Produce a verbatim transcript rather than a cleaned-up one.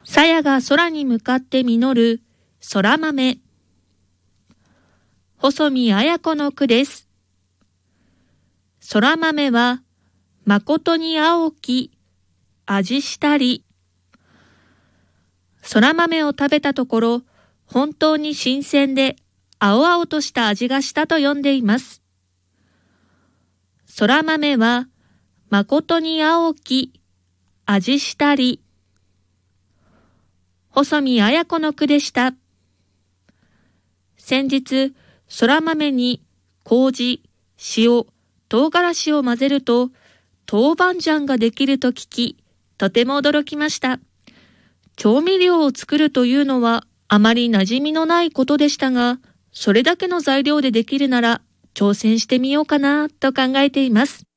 鞘が空に向かって実る空豆。細見綾子の句です。空豆は誠に青き味したり。空豆を食べたところ、本当に新鮮で青々とした味がしたと読んでいます。空豆は誠に青き味したり。細見綾子の句でした。先日、空豆に麹、塩、唐辛子を混ぜると豆板醤ができると聞き、とても驚きました。調味料を作るというのはあまり馴染みのないことでしたが、それだけの材料でできるなら挑戦してみようかなと考えています。